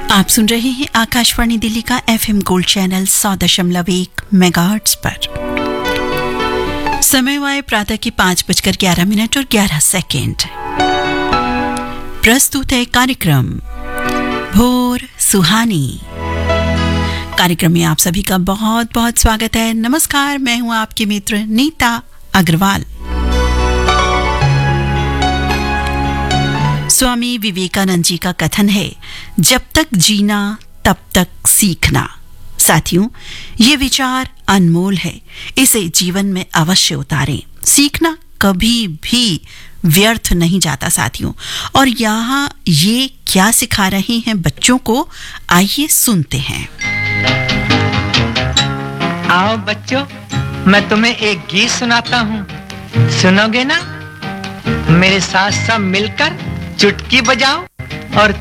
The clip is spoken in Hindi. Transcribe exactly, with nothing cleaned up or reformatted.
आप सुन रहे हैं आकाशवाणी दिल्ली का एफएम गोल्ड चैनल सौ दशमलव एक मेगाहर्ट्ज पर। समय हुआ है प्रातः के पांच बजकर ग्यारह मिनट और ग्यारह सेकेंड। प्रस्तुत है कार्यक्रम भोर सुहानी। कार्यक्रम में आप सभी का बहुत बहुत स्वागत है। नमस्कार, मैं हूं आपकी मित्र नीता अग्रवाल। स्वामी विवेकानंद जी का कथन है, जब तक जीना तब तक सीखना। साथियों, ये विचार अनमोल है, इसे जीवन में अवश्य उतारें। सीखना कभी भी व्यर्थ नहीं जाता साथियों। और यहाँ ये क्या सिखा रहे हैं बच्चों को, आइए सुनते हैं। आओ बच्चों, मैं तुम्हें एक गीत सुनाता हूँ, सुनोगे ना? मेरे साथ सब मिलकर चुटकी बजाओ और